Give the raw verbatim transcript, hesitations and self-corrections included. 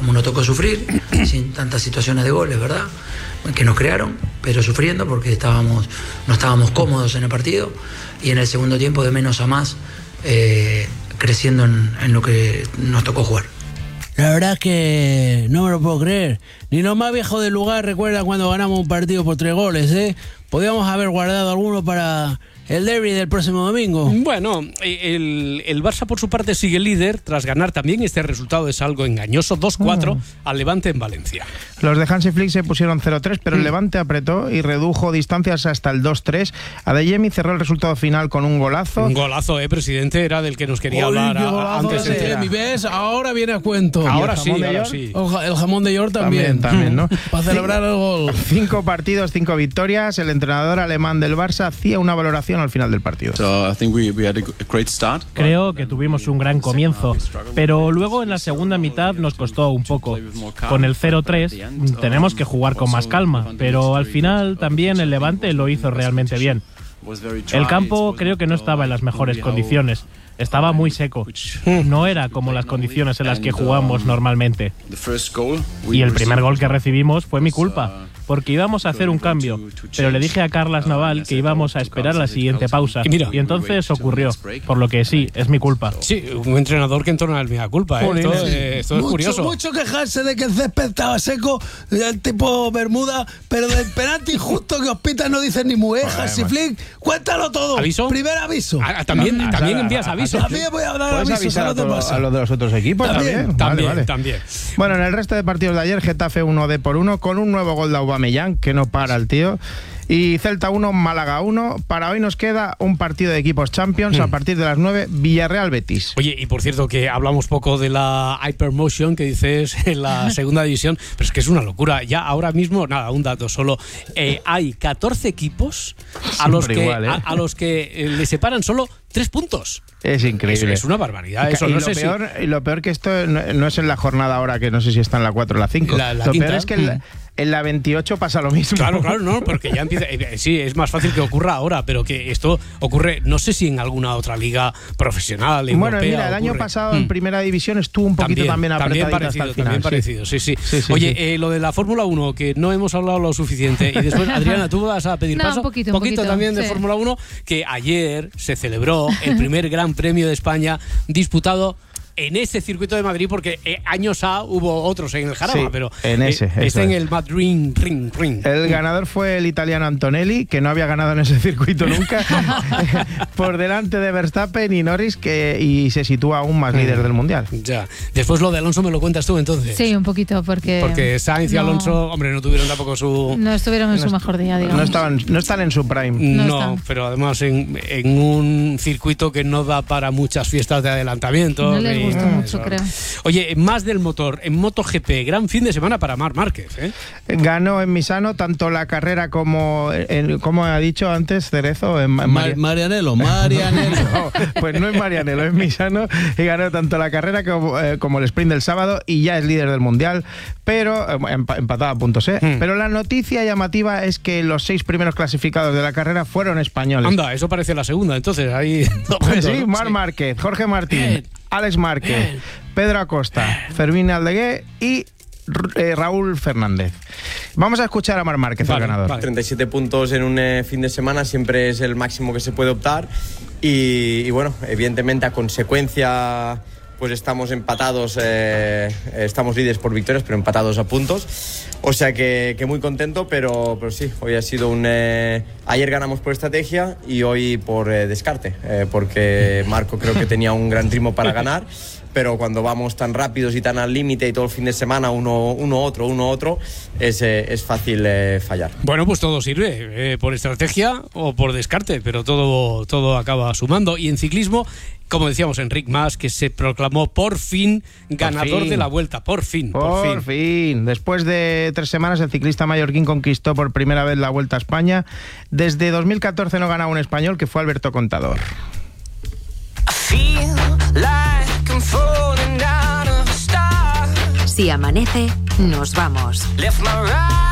como nos tocó sufrir, sin tantas situaciones de goles, ¿verdad? Que nos crearon, pero sufriendo porque estábamos, no estábamos cómodos en el partido, y en el segundo tiempo de menos a más, eh, creciendo en, en lo que nos tocó jugar. La verdad es que no me lo puedo creer. Ni los más viejos del lugar recuerdan cuando ganamos un partido por tres goles, ¿eh? Podíamos haber guardado alguno para el derbi del próximo domingo. Bueno, el, el Barça por su parte sigue líder tras ganar también. Este resultado es algo engañoso, dos cuatro mm. al Levante en Valencia. Los de Hansi Flick se pusieron cero tres, pero mm. el Levante apretó y redujo distancias hasta el dos tres. Adeyemi cerró el resultado final con un golazo. Un golazo, eh, presidente, era del que nos quería Oy, hablar a, antes. Adeyemi, ¿ves? Ahora viene a cuento. Ahora sí, ahora sí. El jamón de York también. También, también, ¿no? Para celebrar el gol. Cinco partidos, cinco victorias. El entrenador alemán del Barça hacía una valoración al final del partido. Creo que tuvimos un gran comienzo, pero luego en la segunda mitad nos costó un poco. Con el cero tres tenemos que jugar con más calma, pero al final también el Levante lo hizo realmente bien. El campo creo que no estaba en las mejores condiciones. Estaba muy seco. No era como las condiciones en las que jugamos normalmente. Y el primer gol que recibimos fue mi culpa, porque íbamos a hacer un cambio, pero le dije a Carlas Naval que íbamos a esperar la siguiente pausa, y, mira, y entonces ocurrió, por lo que sí, es mi culpa. Sí, un entrenador que entorna al mea culpa, ¿eh? Esto, eh, esto es mucho, curioso. Mucho quejarse de que el césped estaba seco, el tipo Bermuda, pero del penalti justo que os pitan no dicen ni muejas, y Flick, cuéntalo todo. ¿Aviso? Primer aviso. Ah, también no, también envías aviso. También voy a dar ¿Puedes avisos avisar a a, los demás. a los de los otros equipos también? También, Vale, también, vale. también. Bueno, en el resto de partidos de ayer, Getafe uno de por uno, con un nuevo gol de Aubameyang, que no para el tío. Y Celta uno, Málaga uno. Para hoy nos queda un partido de equipos Champions mm. a partir de las nueve, Villarreal-Betis. Oye, y por cierto que hablamos poco de la Hypermotion que dices en la segunda división, pero es que es una locura. Ya ahora mismo, nada, un dato solo. Eh, hay catorce equipos a los, que, igual, ¿eh? a, a los que eh, le separan solo tres puntos. Es increíble. Es, es una barbaridad. Eso, y, no lo sé peor, si... y lo peor que esto no, no es en la jornada ahora, que no sé si está en la cuatro o la cinco. La, la lo quinta, peor es que en la, en la veintiocho pasa lo mismo. Claro, claro, no, porque ya empieza. Eh, sí, es más fácil que ocurra ahora, pero que esto ocurre, no sé si en alguna otra liga profesional. Bueno, europea, mira, el ocurre. año pasado mm. en primera división estuvo un poquito también, también apretadito parecido, hasta el final. También sí. parecido, sí, sí. sí, sí Oye, sí. Eh, lo de la Fórmula uno, que no hemos hablado lo suficiente. Y después, Adriana, tú vas a pedir no, paso. Un poquito, un poquito, poquito también de sí. Fórmula uno, que ayer se celebró el primer Gran Premio de España disputado en ese circuito de Madrid, porque eh, años A hubo otros en el Jarama, sí, pero en ese, eh, está en es. el Madrid Ring Ring. El ganador fue el italiano Antonelli, que no había ganado en ese circuito nunca, por delante de Verstappen y Norris, que y se sitúa aún más líder del mundial. Ya. Después lo de Alonso me lo cuentas tú entonces. Sí, un poquito, porque porque Sainz y no, Alonso, hombre, no tuvieron tampoco su no estuvieron en no su mejor día, digamos. No estaban, no están en su prime. No, no no pero además en, en un circuito que no da para muchas fiestas de adelantamiento. No les gustó mucho, eso. creo. Oye, más del motor, en MotoGP, gran fin de semana para Marc Márquez, ¿eh? Ganó en Misano tanto la carrera como, en, como ha dicho antes Cerezo, en, en Mar Marianelo, Marianelo. No, pues no es Marianelo, es Misano, y ganó tanto la carrera como, eh, como el sprint del sábado, y ya es líder del mundial, pero eh, empatado a puntos, ¿eh? Mm. Pero la noticia llamativa es que los seis primeros clasificados de la carrera fueron españoles. Anda, eso parece la segunda, entonces ahí... Pues sí, Marc Márquez, Jorge Martín, Bien. Alex Márquez, Bien. Pedro Acosta, Fermín Aldegué y eh, Raúl Fernández. Vamos a escuchar a Marc Márquez, vale, el ganador. Vale. treinta y siete puntos en un eh, fin de semana siempre es el máximo que se puede optar y, y bueno, evidentemente a consecuencia pues estamos empatados, eh, estamos líderes por victorias, pero empatados a puntos. O sea que, que muy contento, pero, pero sí, hoy ha sido un... Eh, ayer ganamos por estrategia y hoy por eh, descarte, eh, porque Marco creo que tenía un gran ritmo para ganar, pero cuando vamos tan rápidos y tan al límite y todo el fin de semana uno, uno otro, uno otro, es, eh, es fácil eh, fallar. Bueno, pues todo sirve, eh, por estrategia o por descarte, pero todo, todo acaba sumando. Y en ciclismo, como decíamos, Enric Mas, que se proclamó por fin ganador por fin. de la Vuelta, por fin. Por, por fin. fin. Después de tres semanas, el ciclista mallorquín conquistó por primera vez la Vuelta a España. Desde dos mil catorce no ganaba un español, que fue Alberto Contador. Si amanece, nos vamos.